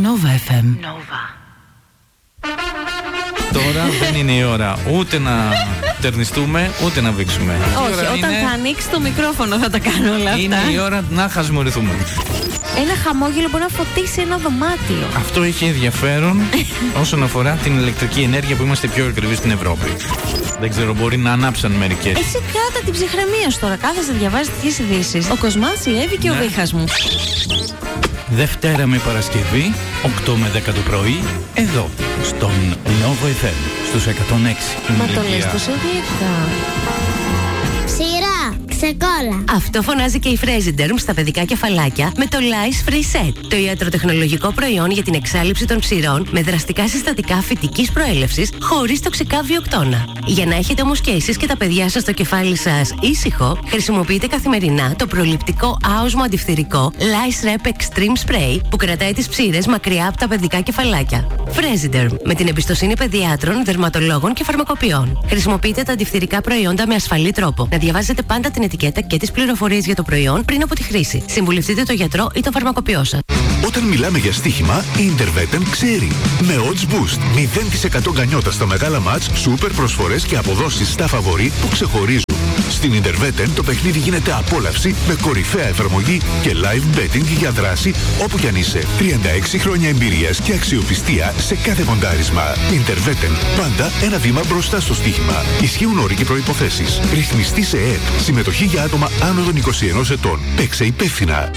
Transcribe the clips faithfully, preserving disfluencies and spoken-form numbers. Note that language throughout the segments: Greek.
Nova εφ εμ. Nova. Τώρα δεν είναι η ώρα ούτε να τερνιστούμε ούτε να βήξουμε. Όχι, όταν είναι... θα ανοίξει το μικρόφωνο θα τα κάνω όλα αυτά. Είναι η ώρα να χασμουρηθούμε. Ένα χαμόγελο μπορεί να φωτίσει ένα δωμάτιο. Αυτό έχει ενδιαφέρον όσον αφορά την ηλεκτρική ενέργεια που είμαστε πιο ακριβείς στην Ευρώπη. Δεν ξέρω, μπορεί να ανάψαν μερικές. Εσύ κράτα την ψυχραιμία σου τώρα. Κάθεσαι, διαβάζει τέτοιες ειδήσεις. Ο Κοσμάς, η Εύη και ναι. ο Βίχας μου. Δευτέρα με Παρασκευή, οκτώ με δέκα το πρωί, εδώ, στον Nova εφ εμ, στους εκατόν έξι. Μα το λες τόσο ιδιαίτερα. Σειρά, ξεκόλα. Αυτό φωνάζει και η Fresiderm στα παιδικά κεφαλάκια με το Lice Free Set. Το ιατροτεχνολογικό προϊόν για την εξάλειψη των ψηρών με δραστικά συστατικά φυτικής προέλευσης χωρίς τοξικά βιοκτώνα. Για να έχετε όμως και εσείς και τα παιδιά σας το κεφάλι σας ήσυχο, χρησιμοποιείτε καθημερινά το προληπτικό άοσμο αντιφθυρικό Lice Rep Extreme Spray που κρατάει τις ψήρες μακριά από τα παιδικά κεφαλάκια. Fresiderm, με την εμπιστοσύνη παιδιάτρων, δερματολόγων και φαρμακοποιών. Χρησιμοποιείτε τα αντιφθυρικά προϊόντα με ασφαλή τρόπο. Να διαβάζετε πάντα την ετικέτα και τις πληροφορίες για το προϊόν πριν από τη χρήση. Συμβουλευτείτε τον γιατρό ή τον φαρμακοποιό σας. Όταν μιλάμε για στοίχημα, η Intervetten ξέρει. Με Odds Boost, μηδέν τοις εκατό γκανιότα στα μεγάλα μάτς, σούπερ προσφορές και αποδόσεις στα φαβορί που ξεχωρίζουν. Στην Intervetten το παιχνίδι γίνεται απόλαυση με κορυφαία εφαρμογή και live betting για δράση όπου κι αν είσαι. τριάντα έξι χρόνια εμπειρίας και αξιοπιστία σε κάθε μοντάρισμα. Intervetten, πάντα ένα βήμα μπροστά στο στοίχημα. Ισχύουν όροι και προϋποθέσεις. Ρυθμιστή σε ΕΕΠ. Συμμετοχή για άτομα άνω των είκοσι ενός ετών. Παίξε υπεύθυνα.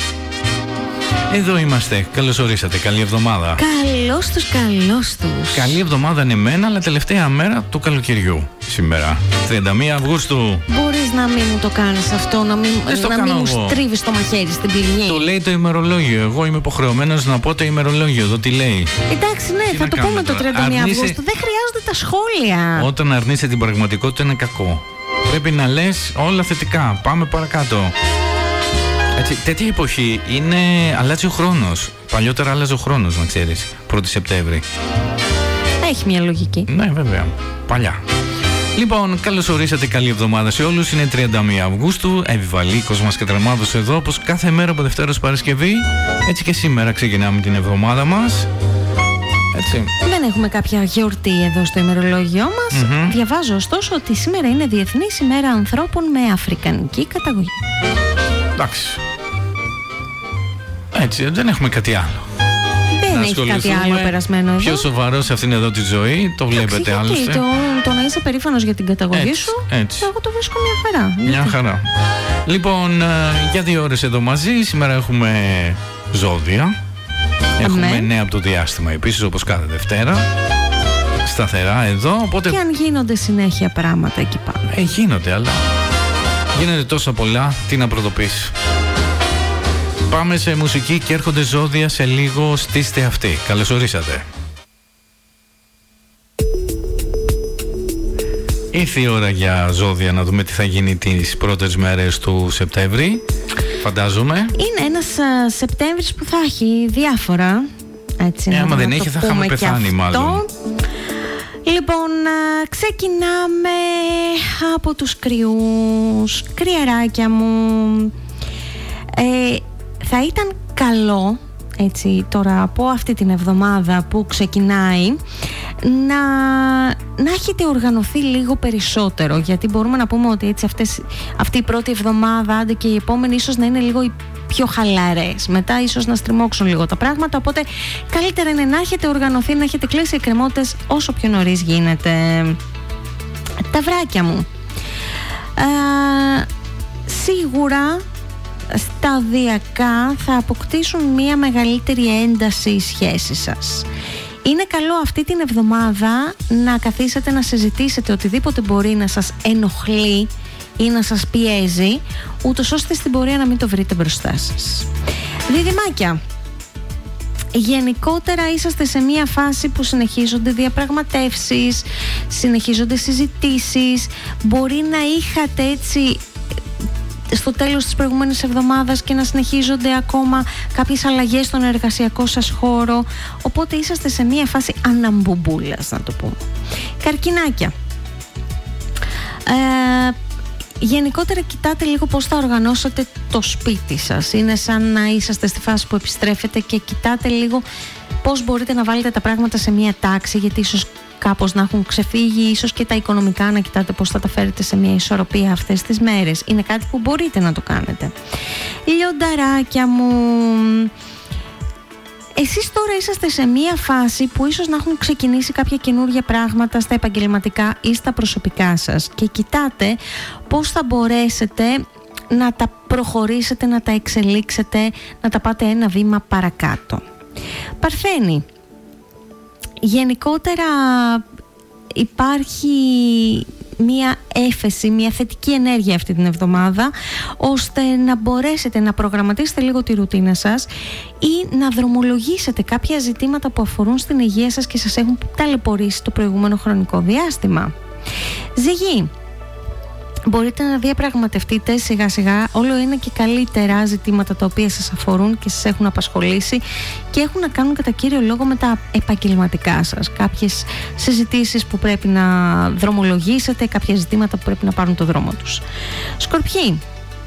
Εδώ είμαστε. Καλώς ορίσατε. Καλή εβδομάδα. Καλώς τους, καλώς τους. Καλή εβδομάδα είναι εμένα, αλλά τελευταία μέρα του καλοκαιριού σήμερα. τριάντα μία Αυγούστου. Μπορείς να μην μου το κάνεις αυτό, να μην, να μην μου στρίβεις το μαχαίρι στην πληγή. Το λέει το ημερολόγιο. Εγώ είμαι υποχρεωμένος να πω το ημερολόγιο εδώ τι λέει. Εντάξει, ναι, τι θα το πούμε το τριάντα μία Αρνήσε... Αυγούστου. Δεν χρειάζονται τα σχόλια. Όταν αρνείσαι την πραγματικότητα είναι κακό. Πρέπει να λες όλα θετικά. Πάμε παρακάτω. Έτσι, τέτοια εποχή είναι, αλλάζει ο χρόνος. Παλιότερα άλλαζε ο χρόνος, να ξέρεις. πρώτη Σεπτέμβρη. Έχει μια λογική. Ναι, βέβαια. Παλιά. Λοιπόν, καλώς ορίσατε. Καλή εβδομάδα σε όλους. Είναι τριάντα μία Αυγούστου. Ευηβαλίκος μας και Τρεμάδος εδώ, όπως κάθε μέρα από Δευτέρα ως Παρασκευή. Έτσι και σήμερα ξεκινάμε την εβδομάδα μας. Έτσι. Δεν έχουμε κάποια γιορτή εδώ στο ημερολόγιο μας. Mm-hmm. Διαβάζω ωστόσο ότι σήμερα είναι Διεθνής ημέρα ανθρώπων με αφρικανική καταγωγή. Εντάξει. Έτσι, δεν έχουμε κάτι άλλο. Δεν έχει κάτι άλλο περασμένο εδώ. Πιο σοβαρό σε αυτήν εδώ τη ζωή, το βλέπετε άλλωστε. Το, το να είσαι περήφανος για την καταγωγή έτσι, σου, έτσι. εγώ το βρίσκω μια χαρά. Μια γιατί? χαρά. Λοιπόν, για δύο ώρες εδώ μαζί. Σήμερα έχουμε ζώδια. Έχουμε Αμέ. νέα από το διάστημα επίσης, όπως κάθε Δευτέρα. Σταθερά εδώ. Οπότε... Και αν γίνονται συνέχεια πράγματα εκεί πάνω. Ε, γίνονται, αλλά γίνονται τόσα πολλά, τι να πρωτοποιήσει. Πάμε σε μουσική και έρχονται ζώδια σε λίγο. Στήστε αυτοί. Καλώς ορίσατε. Ήρθε η ώρα για ζώδια να δούμε τι θα γίνει τις πρώτες μέρες του Σεπτέμβρη. Φαντάζομαι. Είναι ένας uh, Σεπτέμβρης που θα έχει διάφορα. Έτσι, ε, άμα δεν έχει θα είχαμε πεθάνει μάλλον. Λοιπόν, uh, ξεκινάμε από τους κρυούς. Κρυαράκια μου. Ε, θα ήταν καλό, έτσι, τώρα από αυτή την εβδομάδα που ξεκινάει, να, να έχετε οργανωθεί λίγο περισσότερο, γιατί μπορούμε να πούμε ότι έτσι αυτές, αυτή η πρώτη εβδομάδα, άντε και η επόμενη ίσως να είναι λίγο πιο χαλαρές, μετά ίσως να στριμώξουν λίγο τα πράγματα, οπότε καλύτερα είναι να έχετε οργανωθεί, να έχετε κλείσει εκκρεμότητες όσο πιο νωρίς γίνεται. Τα βράκια μου, ε, σίγουρα σταδιακά θα αποκτήσουν μια μεγαλύτερη ένταση οι σχέσεις σας. Είναι καλό αυτή την εβδομάδα να καθίσετε να συζητήσετε οτιδήποτε μπορεί να σας ενοχλεί ή να σας πιέζει, ούτως ώστε στην πορεία να μην το βρείτε μπροστά σας. Διδυμάκια, γενικότερα είσαστε σε μια φάση που συνεχίζονται διαπραγματεύσεις, συνεχίζονται συζητήσεις, μπορεί να είχατε έτσι στο τέλος της προηγούμενης εβδομάδας και να συνεχίζονται ακόμα κάποιες αλλαγές στον εργασιακό σας χώρο, οπότε είσαστε σε μια φάση αναμπομπούλας, να το πούμε. Καρκινάκια, ε, γενικότερα κοιτάτε λίγο πώς θα οργανώσετε το σπίτι σας. Είναι σαν να είσαστε στη φάση που επιστρέφετε και κοιτάτε λίγο πώς μπορείτε να βάλετε τα πράγματα σε μία τάξη, γιατί ίσως κάπως να έχουν ξεφύγει, ίσως και τα οικονομικά να κοιτάτε πώς θα τα φέρετε σε μία ισορροπία αυτές τις μέρες. Είναι κάτι που μπορείτε να το κάνετε. Λιονταράκια μου, εσείς τώρα είσαστε σε μία φάση που ίσως να έχουν ξεκινήσει κάποια καινούργια πράγματα στα επαγγελματικά ή στα προσωπικά σας και κοιτάτε πώς θα μπορέσετε να τα προχωρήσετε, να τα εξελίξετε, να τα πάτε ένα βήμα παρακάτω. Παρθένη, γενικότερα υπάρχει μία έφεση, μία θετική ενέργεια αυτή την εβδομάδα, ώστε να μπορέσετε να προγραμματίσετε λίγο τη ρουτίνα σας ή να δρομολογήσετε κάποια ζητήματα που αφορούν στην υγεία σας και σας έχουν ταλαιπωρήσει το προηγούμενο χρονικό διάστημα. Ζυγή, μπορείτε να διαπραγματευτείτε σιγά σιγά όλο ένα και καλύτερα ζητήματα τα οποία σας αφορούν και σας έχουν απασχολήσει και έχουν να κάνουν κατά κύριο λόγο με τα επαγγελματικά σας. Κάποιες συζητήσεις που πρέπει να δρομολογήσετε, κάποια ζητήματα που πρέπει να πάρουν το δρόμο τους. Σκορπιοί,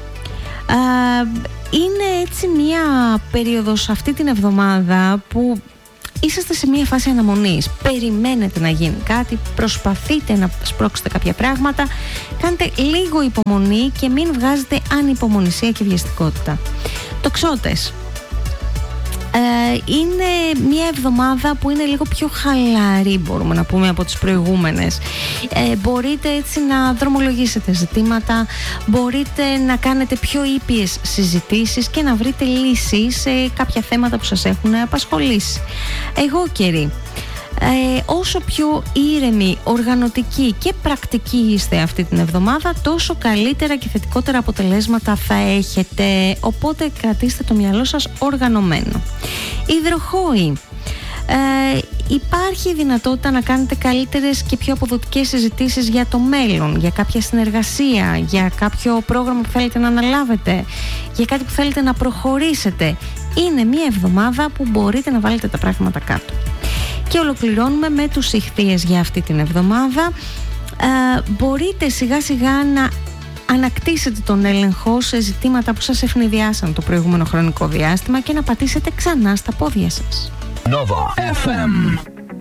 είναι έτσι μια περίοδος αυτή την εβδομάδα που είσαστε σε μια φάση αναμονής. Περιμένετε να γίνει κάτι, προσπαθείτε να σπρώξετε κάποια πράγματα, κάντε λίγο υπομονή και μην βγάζετε ανυπομονησία και βιαστικότητα. Τοξότες, ε, είναι μια εβδομάδα που είναι λίγο πιο χαλαρή, μπορούμε να πούμε, από τις προηγούμενες. Ε, μπορείτε έτσι να δρομολογήσετε ζητήματα, μπορείτε να κάνετε πιο ήπιες συζητήσεις και να βρείτε λύσεις σε κάποια θέματα που σας έχουν απασχολήσει. Εγώ καιρή, ε, όσο πιο ήρεμοι, οργανωτικοί και πρακτικοί είστε αυτή την εβδομάδα, τόσο καλύτερα και θετικότερα αποτελέσματα θα έχετε, οπότε κρατήστε το μυαλό σας οργανωμένο. Υδροχόοι, Ε, υπάρχει δυνατότητα να κάνετε καλύτερες και πιο αποδοτικές συζητήσεις για το μέλλον, για κάποια συνεργασία, για κάποιο πρόγραμμα που θέλετε να αναλάβετε, για κάτι που θέλετε να προχωρήσετε. Είναι μια εβδομάδα που μπορείτε να βάλετε τα πράγματα κάτω. Και ολοκληρώνουμε με τους Ιχθύες για αυτή την εβδομάδα. Ε, μπορείτε σιγά σιγά να ανακτήσετε τον έλεγχο σε ζητήματα που σας ευνηδιάσαν το προηγούμενο χρονικό διάστημα και να πατήσετε ξανά στα πόδια σας. Nova εφ εμ.